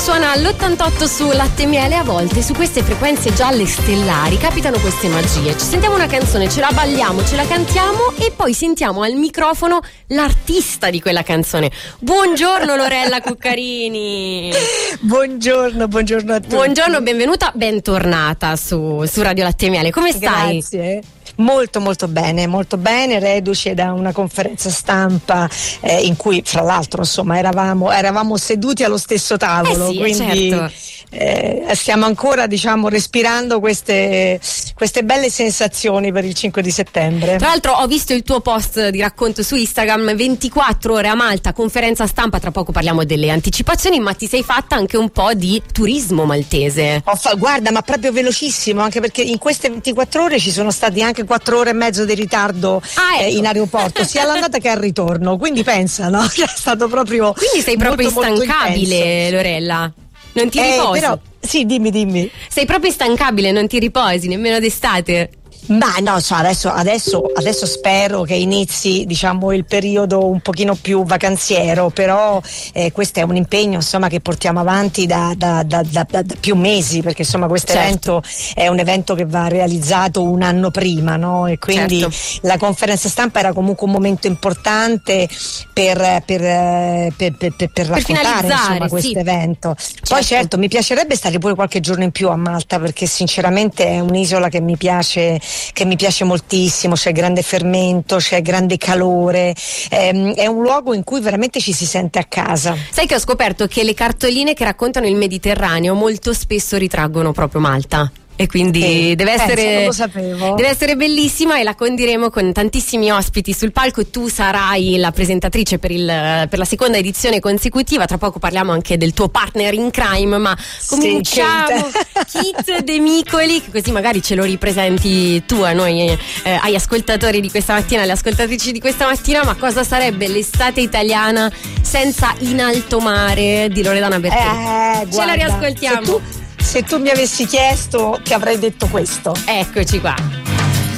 suona all'88 su Latte Miele. A volte su queste frequenze gialle stellari capitano queste magie. Ci sentiamo una canzone, ce la balliamo, ce la cantiamo e poi sentiamo al microfono l'artista di quella canzone. Buongiorno Lorella Cuccarini. Buongiorno a tutti. Buongiorno, benvenuta, bentornata su Radio Latte Miele. Come stai? Grazie. Molto bene, reduce da una conferenza stampa in cui fra l'altro insomma eravamo seduti allo stesso tavolo, sì, quindi certo. stiamo ancora respirando queste belle sensazioni per il 5 di settembre. Tra l'altro ho visto il tuo post di racconto su Instagram, 24 ore a Malta, conferenza stampa, tra poco parliamo delle anticipazioni, ma ti sei fatta anche un po' di turismo maltese. Guarda, ma proprio velocissimo, anche perché in queste 24 ore ci sono stati anche 4 ore e mezzo di ritardo ecco. In aeroporto, sia all'andata che al ritorno, quindi pensa, no? È stato proprio. Quindi sei proprio instancabile, Lorella. Non ti riposi? Però, sì, dimmi. Sei proprio instancabile, non ti riposi nemmeno d'estate? Ma no, adesso spero che inizi il periodo un pochino più vacanziero, però questo è un impegno insomma che portiamo avanti da più mesi, perché insomma questo evento è un evento che va realizzato un anno prima, no? E quindi la conferenza stampa era comunque un momento importante per raccontare insomma questo evento. Poi certo mi piacerebbe stare pure qualche giorno in più a Malta, perché sinceramente è un'isola che mi piace moltissimo, c'è grande fermento, c'è grande calore, è un luogo in cui veramente ci si sente a casa. Sai che ho scoperto che le cartoline che raccontano il Mediterraneo molto spesso ritraggono proprio Malta? E quindi deve essere bellissima, e la condiremo con tantissimi ospiti sul palco. Tu sarai la presentatrice per la seconda edizione consecutiva. Tra poco parliamo anche del tuo partner in crime, ma cominciamo. Kit De Micoli, così magari ce lo ripresenti tu a noi, agli ascoltatori di questa mattina, alle ascoltatrici di questa mattina. Ma cosa sarebbe l'estate italiana senza In Alto Mare di Loredana Bertolini? Ce la riascoltiamo. Se tu mi avessi chiesto, ti avrei detto questo. Eccoci qua.